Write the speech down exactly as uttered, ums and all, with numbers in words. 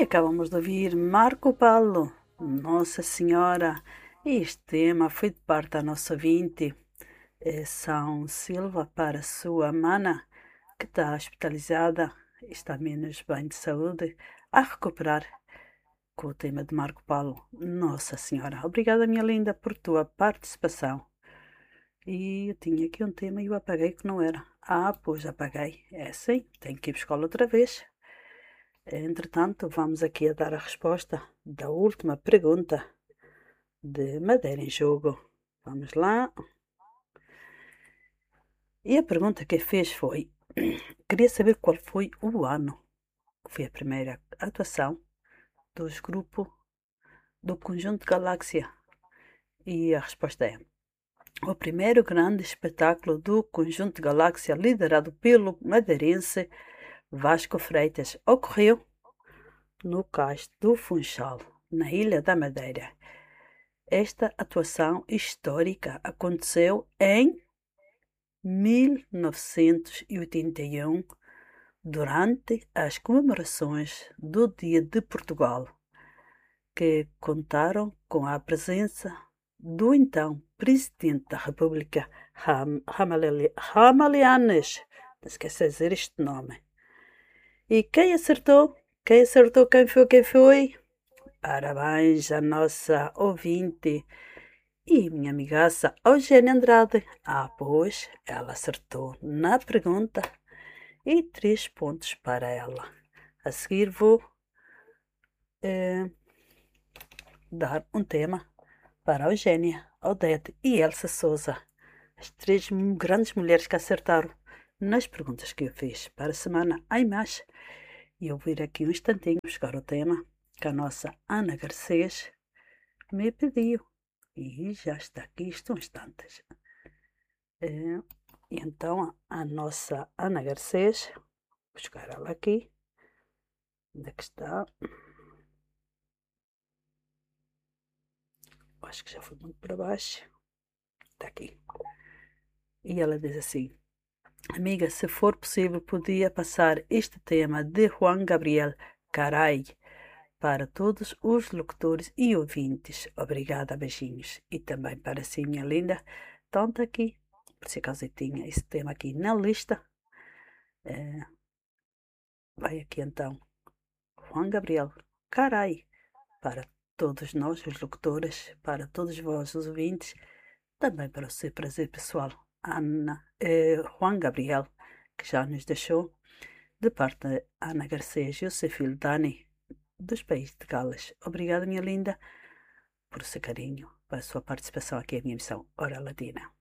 acabamos de ouvir Marco Paulo, Nossa Senhora. Este tema foi de parte da nossa ouvinte, eh, São Silva, para a sua mana, que está hospitalizada e está menos bem de saúde, a recuperar com o tema de Marco Paulo, Nossa Senhora. Obrigada, minha linda, por tua participação. E eu tinha aqui um tema e eu apaguei que não era. Ah, pois apaguei. É sim, tenho que ir buscá-lo outra vez. Entretanto, vamos aqui a dar a resposta da última pergunta de Madeira em Jogo. Vamos lá. E a pergunta que fez foi: queria saber qual foi o ano que foi a primeira atuação dos grupos do Conjunto Galáxia. E a resposta é: o primeiro grande espetáculo do Conjunto Galáxia, liderado pelo madeirense Vasco Freitas, ocorreu no Cais do Funchal, na Ilha da Madeira. Esta atuação histórica aconteceu em mil novecentos e oitenta e um, durante as comemorações do Dia de Portugal, que contaram com a presença do então Presidente da República, Ram, Ramalhi, Ramalhianes. Não esqueci de dizer este nome. E quem acertou? Quem acertou? Quem foi? Quem foi? Parabéns à nossa ouvinte e minha amigaça Eugênia Andrade. Ah, pois, ela acertou na pergunta e três pontos para ela. A seguir vou eh, dar um tema para a Eugênia, Odete e Elsa Souza, as três grandes mulheres que acertaram nas perguntas que eu fiz para a semana. Ai, mais, e eu vou ir aqui um instantinho buscar o tema que a nossa Ana Garcês me pediu. E já está aqui, estão instantes. É, e então a nossa Ana Garcês, vou buscar ela aqui. Onde é que está? Acho que já foi muito para baixo. Está aqui. E ela diz assim: amiga, se for possível, podia passar este tema de Juan Gabriel Caray para todos os locutores e ouvintes. Obrigada, beijinhos. E também para si, minha linda. Então está aqui, por se acaso eu tinha esse tema aqui na lista. É, vai aqui então, Juan Gabriel Caray, para todos nós, os locutores, para todos vós, os ouvintes, também para o seu prazer pessoal, Ana, eh, Juan Gabriel, que já nos deixou, de parte de Ana Garcês e o seu filho Dani, dos Países de Gales. Obrigada, minha linda, por o seu carinho, pela sua participação aqui na minha missão Hora Latina.